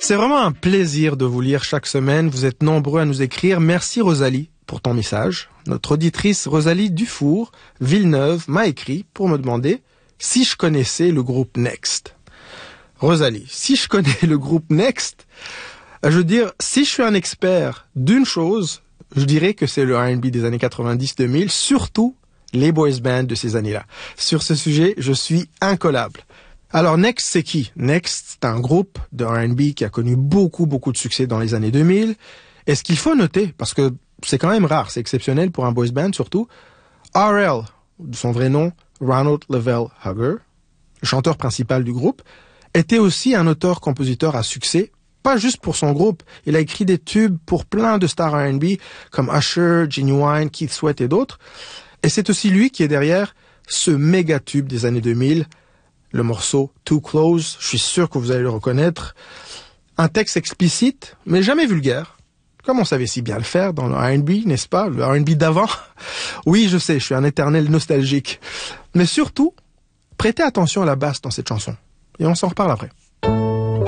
C'est vraiment un plaisir de vous lire chaque semaine. Vous êtes nombreux à nous écrire. Merci Rosalie pour ton message. Notre auditrice Rosalie Dufour, Villeneuve, m'a écrit pour me demander si je connaissais le groupe Next. Rosalie, si je connais le groupe Next, je veux dire, si je suis un expert d'une chose, je dirais que c'est le R&B des années 90-2000, surtout les boys bands de ces années-là. Sur ce sujet, je suis incollable. Alors Next, c'est qui? Next, c'est un groupe de R&B qui a connu beaucoup de succès dans les années 2000. Et ce qu'il faut noter, parce que c'est quand même rare, c'est exceptionnel pour un boys band surtout, R.L., de son vrai nom, Ronald Lavelle Hugger, le chanteur principal du groupe, était aussi un auteur-compositeur à succès, pas juste pour son groupe. Il a écrit des tubes pour plein de stars R&B comme Usher, Genuine, Keith Sweat et d'autres. Et c'est aussi lui qui est derrière ce méga tube des années 2000, le morceau Too Close. Je suis sûr que vous allez le reconnaître. Un texte explicite, mais jamais vulgaire. Comme on savait si bien le faire dans le R&B, n'est-ce pas? Le R&B d'avant. Oui, je sais, je suis un éternel nostalgique. Mais surtout, prêtez attention à la basse dans cette chanson. Et on s'en reparle après.